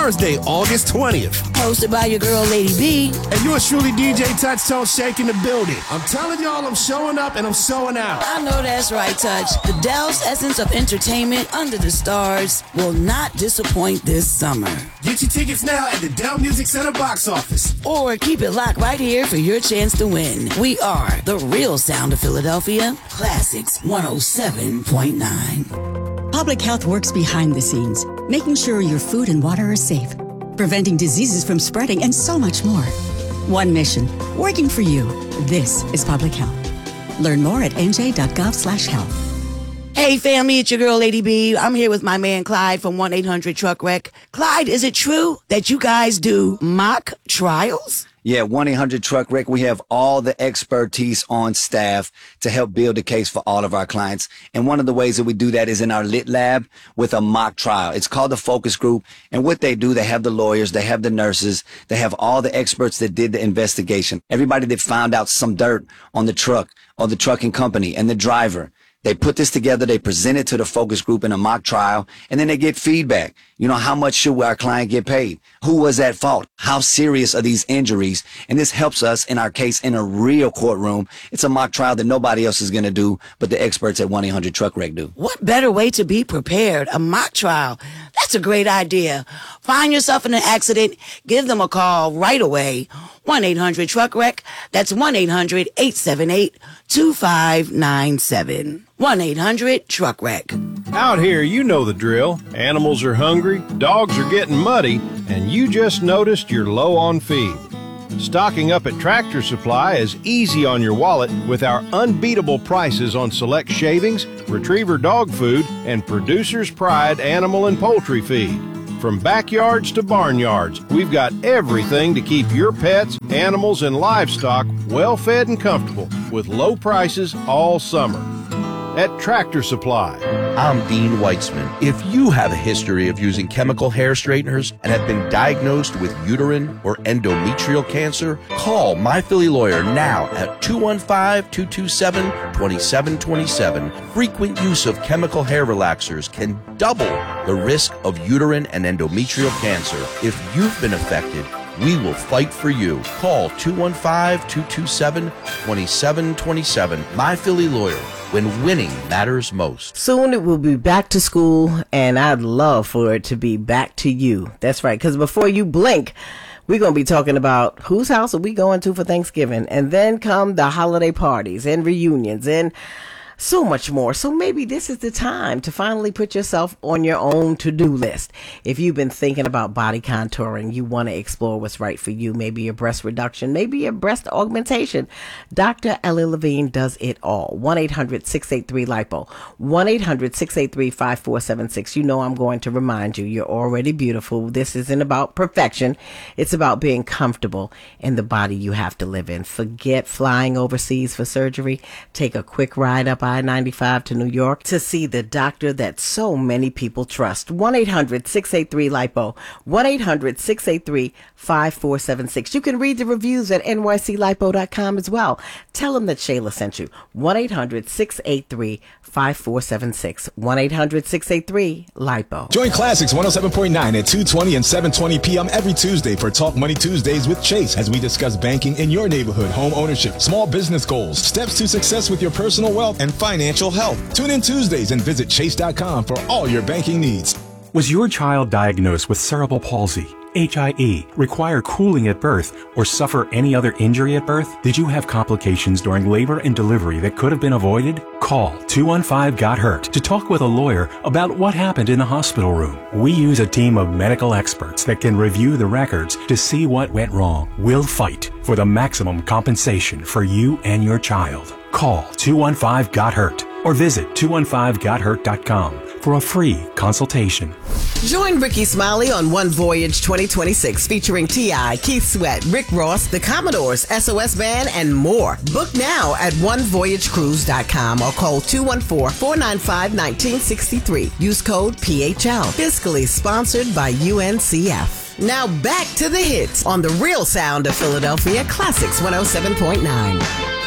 Thursday, August 20th. Hosted by your girl, Lady B. And yours truly, DJ Touchtone, shaking the building. I'm telling y'all, I'm showing up and I'm showing out. I know that's right, Touch. The Dell's essence of entertainment under the stars will not disappoint this summer. Get your tickets now at the Dell Music Center box office. Or keep it locked right here for your chance to win. We are the real sound of Philadelphia, Classics 107.9. Public health works behind the scenes, making sure your food and water are safe, preventing diseases from spreading, and so much more. One mission, working for you. This is public health. Learn more at nj.gov/health. Hey family, it's your girl Lady B. I'm here with my man Clyde from 1-800-TRUCK-WRECK. Clyde, is it true that you guys do mock trials? Yeah, 1-800-TRUCK-WRECK. We have all the expertise on staff to help build a case for all of our clients. And one of the ways that we do that is in our lit lab with a mock trial. It's called the focus group. And what they do, they have the lawyers, they have the nurses, they have all the experts that did the investigation. Everybody that found out some dirt on the truck or the trucking company and the driver. They put this together, they present it to the focus group in a mock trial, and then they get feedback. You know, how much should our client get paid? Who was at fault? How serious are these injuries? And this helps us in our case in a real courtroom. It's a mock trial that nobody else is going to do, but the experts at 1-800-TRUCK-WRECK do. What better way to be prepared? A mock trial. That's a great idea. Find yourself in an accident, give them a call right away. 1-800-TRUCK-WRECK. That's 1-800-878-2597. 1-800-TRUCK-WRECK. Out here, you know the drill. Animals are hungry, dogs are getting muddy, and you just noticed you're low on feed. Stocking up at Tractor Supply is easy on your wallet with our unbeatable prices on select shavings, retriever dog food, and Producer's Pride animal and poultry feed. From backyards to barnyards, we've got everything to keep your pets, animals, and livestock well fed and comfortable with low prices all summer. At Tractor Supply. I'm Dean Weitzman. If you have a history of using chemical hair straighteners and have been diagnosed with uterine or endometrial cancer, call My Philly Lawyer now at 215-227-2727. Frequent use of chemical hair relaxers can double the risk of uterine and endometrial cancer. If you've been affected, we will fight for you. Call 215-227-2727. My Philly Lawyer, when winning matters most. Soon it will be back to school, and I'd love for it to be back to you. That's right, because before you blink, we're going to be talking about whose house are we going to for Thanksgiving, and then come the holiday parties and reunions and so much more. So maybe this is the time to finally put yourself on your own to-do list. If you've been thinking about body contouring, you want to explore what's right for you, maybe a breast reduction, maybe a breast augmentation. Dr. Ellie Levine does it all. 1-800-683-LIPO. 1-800-683-5476. You know I'm going to remind you, you're already beautiful. This isn't about perfection. It's about being comfortable in the body you have to live in. Forget flying overseas for surgery. Take a quick ride up I-95 to New York to see the doctor that so many people trust. 1-800-683-LIPO. 1-800-683-5476. You can read the reviews at nyclipo.com as well. Tell them that Shayla sent you. 1-800-683-5476. 1-800-683-LIPO. Join Classics 107.9 at 2:20 and 7:20 p.m. every Tuesday for Talk Money Tuesdays with Chase as we discuss banking in your neighborhood, home ownership, small business goals, steps to success with your personal wealth, and financial health. Tune in Tuesdays and visit chase.com for all your banking needs. Was your child diagnosed with cerebral palsy, HIE, require cooling at birth, or suffer any other injury at birth? Did you have complications during labor and delivery that could have been avoided? Call 215-GOT-HURT to talk with a lawyer about what happened in the hospital room. We use a team of medical experts that can review the records to see what went wrong. We'll fight for the maximum compensation for you and your child. Call 215-GOT-HURT or visit 215gothurt.com for a free consultation. Join Ricky Smiley on One Voyage 2026 featuring T.I., Keith Sweat, Rick Ross, the Commodores, SOS Band, and more. Book now at onevoyagecruise.com or call 214-495-1963. Use code PHL. Fiscally sponsored by UNCF. Now back to the hits on the real sound of Philadelphia, Classics 107.9.